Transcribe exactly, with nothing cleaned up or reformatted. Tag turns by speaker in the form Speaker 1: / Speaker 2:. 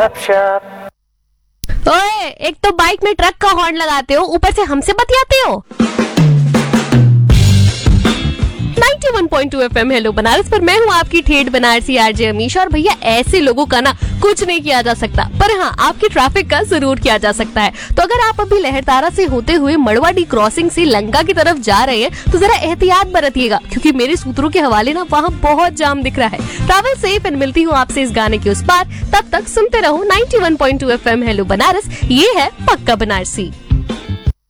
Speaker 1: ओए, एक तो बाइक में ट्रक का हॉर्न लगाते हो, ऊपर से हमसे बतियाते हो। इक्यानवे पॉइंट दो एफएम हेलो बनारस पर मैं हूँ आपकी ठेठ बनारसी आरजे अमीशा। और भैया ऐसे लोगों का ना कुछ नहीं किया जा सकता, पर हाँ आपकी ट्रैफिक का जरूर किया जा सकता है। तो अगर आप अभी लहरतारा से होते हुए मड़वाडी क्रॉसिंग से लंका की तरफ जा रहे हैं तो जरा एहतियात बरतिएगा, क्योंकि मेरे सूत्रों के हवाले ना वहाँ बहुत जाम दिख रहा है। ट्रैवल सेफ एंड मिलती हूँ आपसे इस गाने के उस पार। तब तक सुनते रहो इक्यानवे पॉइंट दो एफएम हेलो बनारस, ये है पक्का बनारसी।